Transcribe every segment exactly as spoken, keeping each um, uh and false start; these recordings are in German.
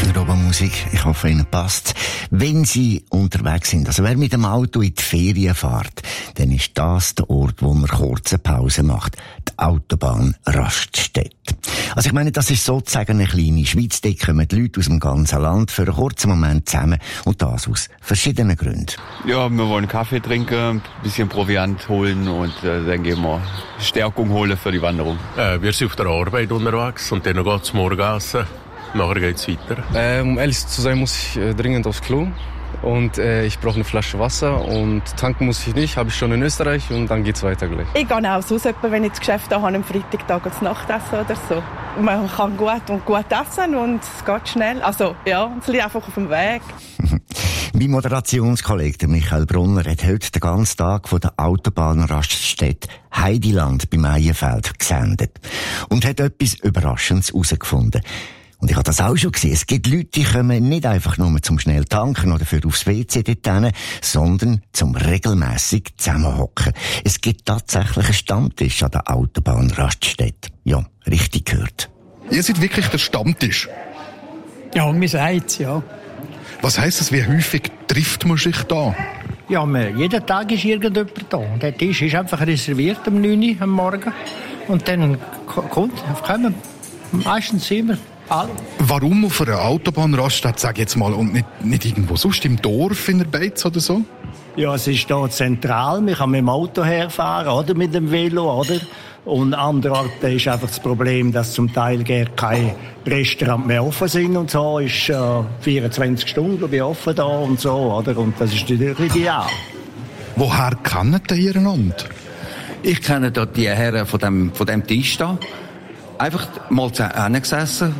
Musik. Ich hoffe, Ihnen passt. Wenn Sie unterwegs sind, also wer mit dem Auto in die Ferien fährt, dann ist das der Ort, wo man kurze Pause macht. Die Autobahn Raststätte. Also ich meine, das ist sozusagen eine kleine Schweiz. Da kommen die Leute aus dem ganzen Land für einen kurzen Moment zusammen und das aus verschiedenen Gründen. Ja, wir wollen Kaffee trinken, ein bisschen Proviant holen und äh, dann gehen wir Stärkung holen für die Wanderung. Äh, wir sind auf der Arbeit unterwegs und dann geht es morgen essen. Nachher geht's weiter. Äh, um ehrlich zu sein, muss ich äh, dringend aufs Klo. Und äh, ich brauche eine Flasche Wasser. Und tanken muss ich nicht, habe ich schon in Österreich. Und dann geht's weiter gleich. Ich gehe auch so, wenn ich das Geschäft habe, am Freitag zu Nachtessen oder so. Und man kann gut und gut essen und es geht schnell. Also ja, es liegt einfach auf dem Weg. Mein Moderationskollege Michael Brunner hat heute den ganzen Tag von der Autobahnraststätte Heidiland bei Meienfeld gesendet und hat etwas Überraschendes herausgefunden. Und ich habe das auch schon gesehen. Es gibt Leute, die kommen nicht einfach nur zum schnell tanken oder für aufs W C dort hin, sondern zum regelmässig zusammenhocken. Es gibt tatsächlich einen Stammtisch an der Autobahnraststätte. Ja, richtig gehört. Ihr seid wirklich der Stammtisch? Ja, man sagt ja. Was heisst das? Wie häufig trifft man sich da? Ja, man, jeden Tag ist irgendjemand da. Der Tisch ist einfach reserviert um neun Uhr am Morgen. Und dann kommt, kommen meistens immer alle. Warum auf einer Autobahnraststätte, sag ich jetzt mal, und nicht, nicht irgendwo sonst im Dorf in der Beiz oder so? Ja, es ist hier zentral. Man kann mit dem Auto herfahren oder mit dem Velo, oder? Und an anderen Orten ist einfach das Problem, dass zum Teil gar keine Restaurants mehr offen sind und so. Ist äh, vierundzwanzig Stunden, glaube ich, offen da und so, oder? Und das ist natürlich ideal. Woher kennt ihr einander? Ich kenne dort die Herren von dem, von dem Tisch da. Einfach mal zusammengesessen.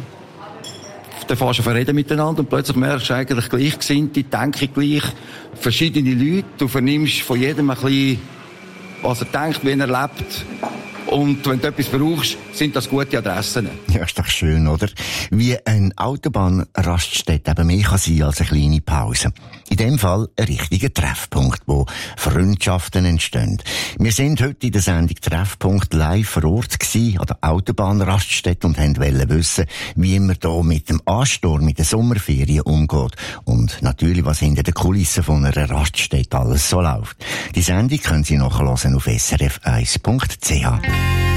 Dann fährst du reden miteinander und plötzlich merkst du eigentlich Gleichgesinnte, denken gleich, verschiedene Leute. Du vernimmst von jedem ein bisschen, was er denkt, wie er lebt. Und wenn du etwas brauchst, sind das gute Adressen. Ja, ist doch schön, oder? Wie eine Autobahnraststätte eben mehr kann sein als eine kleine Pause. In dem Fall ein richtiger Treffpunkt, wo Freundschaften entstehen. Wir sind heute in der Sendung Treffpunkt live vor Ort gewesen, an der Autobahnraststätte und wollten wissen, wie man da mit dem Ansturm, mit den Sommerferien umgeht. Und natürlich, was hinter den Kulissen von einer Raststätte alles so läuft. Die Sendung können Sie nachhören auf s r f eins punkt c h.